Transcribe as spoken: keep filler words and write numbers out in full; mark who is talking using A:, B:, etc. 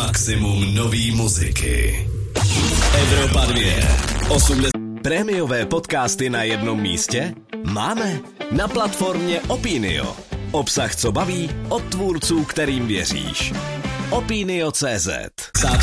A: Maximum nový muziky. Evropa dvě. osmdesát Prémiové podcasty na jednom místě? Máme. Na platformě Opinio. Obsah, co baví, od tvůrců, kterým věříš. Opinio tečka cé zet.